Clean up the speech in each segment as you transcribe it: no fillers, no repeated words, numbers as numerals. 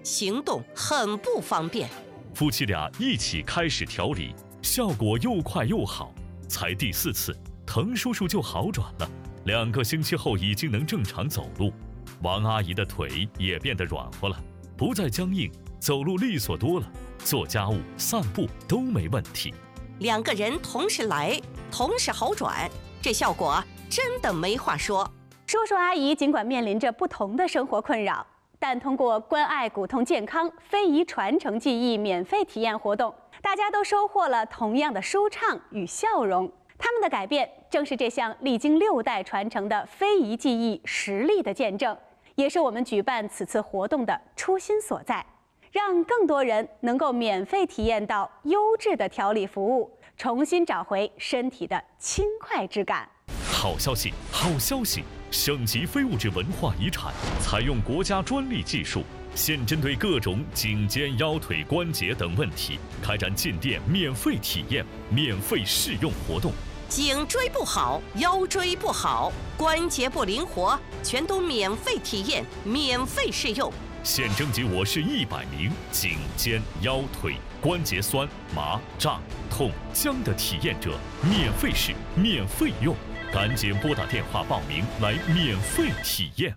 行动很不方便。 夫妻俩一起开始调理，效果又快又好，才第4次，滕叔叔就好转了。2个星期后已经能正常走路，王阿姨的腿也变得软和了，不再僵硬，走路利索多了，做家务、散步都没问题。 2个人同时来，同时好转，这效果真的没话说。 叔叔阿姨尽管面临着不同的生活困扰，但通过关爱骨痛健康非遗传承技艺免费体验活动，大家都收获了同样的舒畅与笑容。他们的改变正是这项历经6代传承的非遗技艺实力的见证，也是我们举办此次活动的初心所在，让更多人能够免费体验到优质的调理服务，重新找回身体的轻快之感。 好消息，好消息！省级非物质文化遗产采用国家专利技术，现针对各种颈肩、腰腿、关节等问题，开展进店免费体验、免费试用活动。 颈椎不好，腰椎不好，关节不灵活，全都免费体验、免费试用。 现征集我市100名颈肩、腰腿、关节酸、麻、胀、痛、僵的体验者，免费试、免费用。赶紧拨打电话报名来免费体验。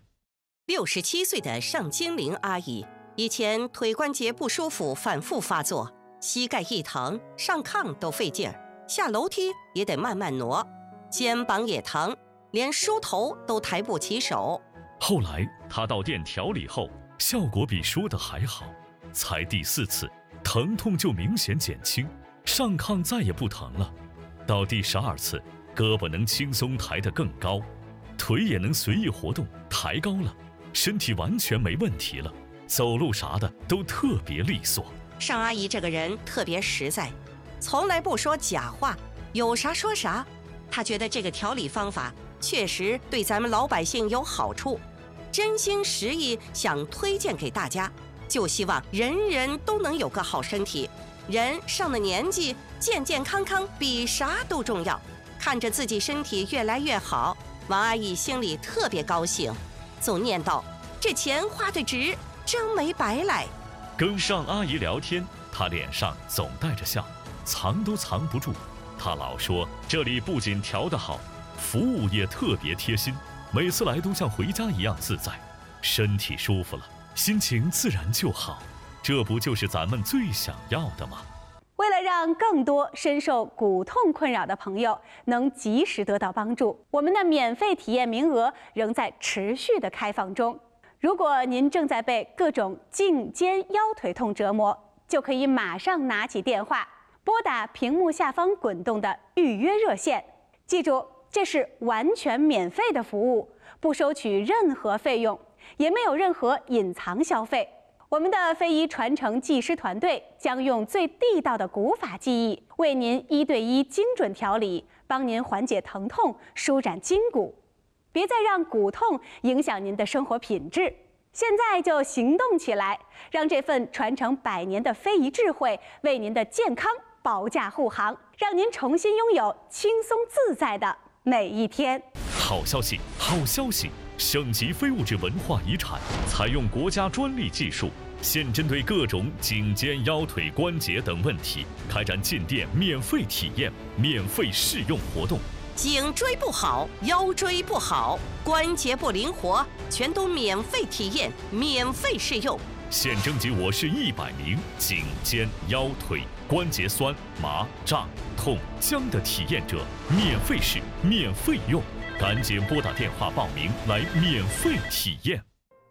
67岁的尚金玲阿姨，以前腿关节不舒服反复发作，膝盖一疼，上炕都费劲儿，下楼梯也得慢慢挪，肩膀也疼，连梳头都抬不起手。 后来她到店调理后，效果比说的还好，才第4次，疼痛就明显减轻，上炕再也不疼了。到第12次，胳膊能轻松抬得更高，腿也能随意活动，抬高了，身体完全没问题了，走路啥的都特别利索。 尚阿姨这个人特别实在，从来不说假话，有啥说啥。她觉得这个调理方法确实对咱们老百姓有好处，真心实意想推荐给大家，就希望人人都能有个好身体。人上了年纪，健健康康比啥都重要。看着自己身体越来越好，王阿姨心里特别高兴，总念叨：这钱花得值，真没白来。 跟尚阿姨聊天，她脸上总带着笑，藏都藏不住。她老说这里不仅调得好，服务也特别贴心，每次来都像回家一样自在，身体舒服了，心情自然就好。这不就是咱们最想要的吗？ 为了让更多深受骨痛困扰的朋友能及时得到帮助，我们的免费体验名额仍在持续的开放中。如果您正在被各种颈肩腰腿痛折磨，就可以马上拿起电话，拨打屏幕下方滚动的预约热线。记住，这是完全免费的服务，不收取任何费用，也没有任何隐藏消费。我们的非遗传承技师团队将用最地道的古法技艺，为您1对1精准调理，帮您缓解疼痛，舒展筋骨。别再让骨痛影响您的生活品质，现在就行动起来，让这份传承100年的非遗智慧为您的健康保驾护航，让您重新拥有轻松自在的每一天。 好消息，好消息！省级非物质文化遗产采用国家专利技术，现针对各种颈肩、腰腿、关节等问题，开展进店免费体验、免费试用活动。 颈椎不好，腰椎不好，关节不灵活，全都免费体验、免费试用。 现征集我市100名颈肩、腰腿、关节酸、麻、胀、痛、僵的体验者，免费试、免费用。赶紧拨打电话报名来免费体验。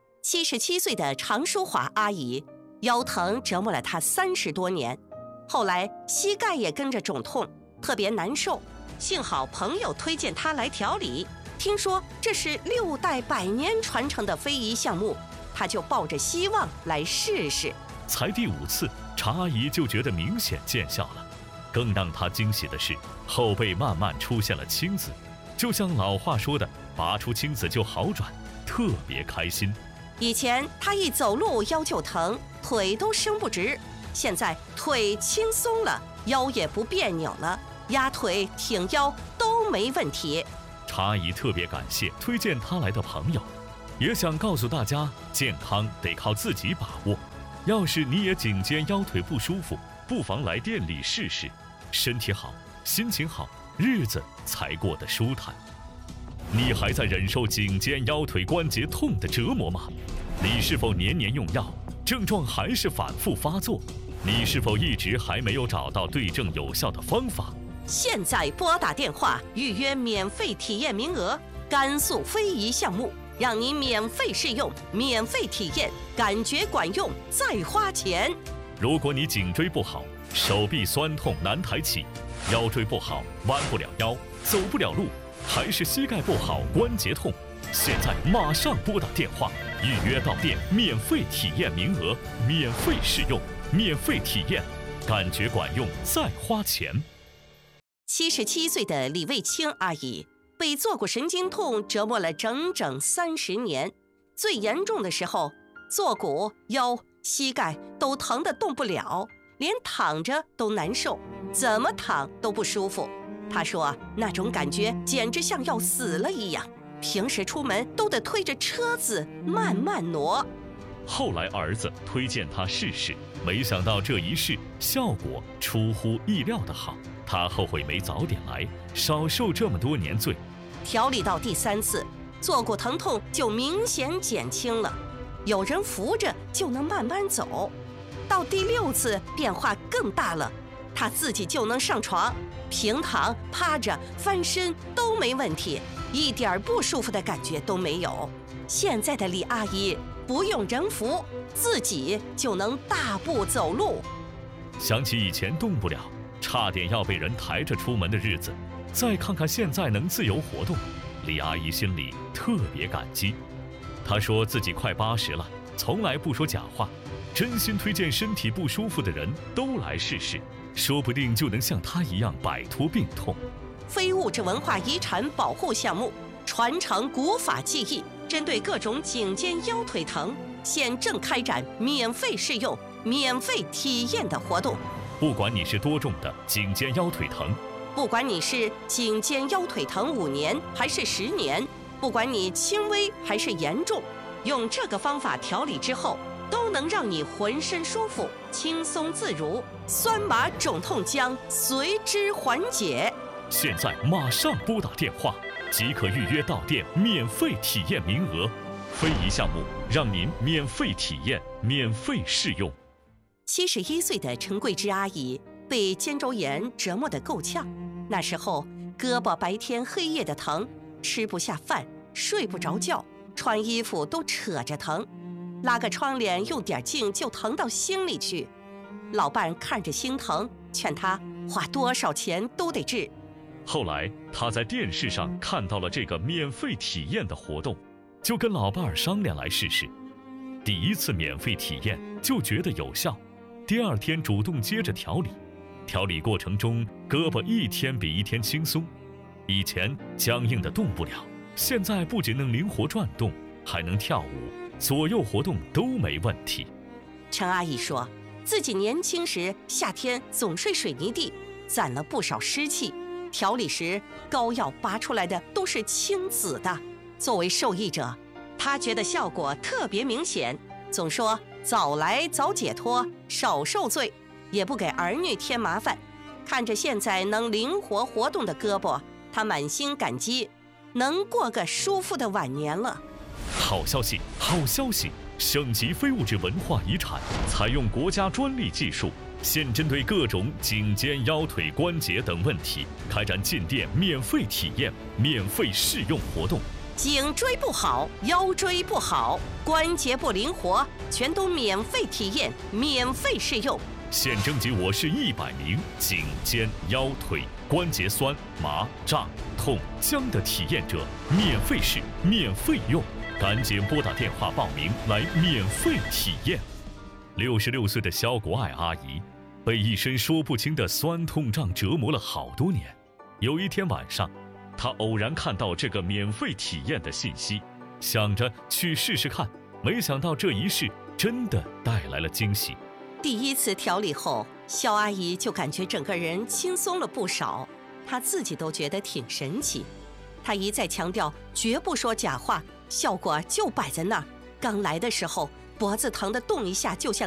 77岁的常淑华阿姨，腰疼折磨了她30多年，后来膝盖也跟着肿痛，特别难受。幸好朋友推荐她来调理，听说这是6代100年传承的非遗项目，她就抱着希望来试试。 才第5次，查阿姨就觉得明显见效了。更让她惊喜的是，后背慢慢出现了青紫。就像老话说的，拔出青紫就好转，特别开心。 以前他一走路腰就疼，腿都伸不直，现在腿轻松了，腰也不别扭了，压腿挺腰都没问题。 查阿姨特别感谢推荐她来的朋友，也想告诉大家，健康得靠自己把握， 要是你也颈肩腰腿不舒服，不妨来店里试试，身体好，心情好，日子才过得舒坦。你还在忍受颈肩腰腿关节痛的折磨吗？你是否年年用药，症状还是反复发作？你是否一直还没有找到对症有效的方法？ 现在拨打电话预约免费体验名额，甘肃非遗项目，让你免费试用，免费体验，感觉管用再花钱。 如果你颈椎不好，手臂酸痛难抬起，腰椎不好弯不了腰，走不了路，还是膝盖不好关节痛，现在马上拨打电话预约到店，免费体验名额，免费试用，免费体验，感觉管用再花钱。 77岁的李卫清阿姨被坐骨神经痛折磨了整整30年，最严重的时候，坐骨、腰、膝盖都疼得动不了，连躺着都难受，怎么躺都不舒服。她说那种感觉简直像要死了一样，平时出门都得推着车子慢慢挪。 后来儿子推荐她试试，没想到这一试效果出乎意料的好，她后悔没早点来，少受这么多年罪。 调理到第3次，坐骨疼痛就明显减轻了，有人扶着就能慢慢走。到第6次变化更大了，她自己就能上床，平躺、趴着、翻身都没问题，一点不舒服的感觉都没有。现在的李阿姨不用人扶，自己就能大步走路。 想起以前动不了，差点要被人抬着出门的日子，再看看现在能自由活动，李阿姨心里特别感激。她说自己快80了，从来不说假话，真心推荐身体不舒服的人都来试试，说不定就能像她一样摆脱病痛。 非物质文化遗产保护项目，传承古法技艺，针对各种颈肩腰腿疼，现正开展免费试用、免费体验的活动。 不管你是多重的颈肩腰腿疼， 不管你是颈肩腰腿疼5年还是10年，不管你轻微还是严重，用这个方法调理之后，都能让你浑身舒服、轻松自如，酸麻肿痛将随之缓解。 现在马上拨打电话，即可预约到店，免费体验名额。非遗项目让您免费体验，免费试用。 71岁的陈桂芝阿姨被肩周炎折磨得够呛，那时候胳膊白天黑夜的疼，吃不下饭，睡不着觉，穿衣服都扯着疼，拉个窗帘用点劲就疼到心里去。老伴看着心疼，劝她花多少钱都得治。 后来他在电视上看到了这个免费体验的活动，就跟老伴儿商量来试试。第1次免费体验就觉得有效，第2天主动接着调理。调理过程中，胳膊一天比一天轻松，以前僵硬的动不了，现在不仅能灵活转动，还能跳舞，左右活动都没问题。 陈阿姨说，自己年轻时夏天总睡水泥地，攒了不少湿气，调理时膏药拔出来的都是青紫的。作为受益者，她觉得效果特别明显，总说早来早解脱，少受罪，也不给儿女添麻烦。看着现在能灵活活动的胳膊，她满心感激，能过个舒服的晚年了。 好消息，好消息！省级非物质文化遗产采用国家专利技术，现针对各种颈肩腰腿关节等问题，开展进店免费体验、免费试用活动。 颈椎不好，腰椎不好，关节不灵活，全都免费体验、免费试用。 现征集我市100名颈肩腰腿关节酸麻胀痛僵的体验者，免费试、免费用。赶紧拨打电话报名来免费体验。66岁的肖国爱阿姨被一身说不清的酸痛胀折磨了好多年。有一天晚上，她偶然看到这个免费体验的信息，想着去试试看，没想到这一试真的带来了惊喜。 第1次调理后，肖阿姨就感觉整个人轻松了不少，她自己都觉得挺神奇。她一再强调绝不说假话，效果就摆在那儿。刚来的时候，脖子疼得动一下就像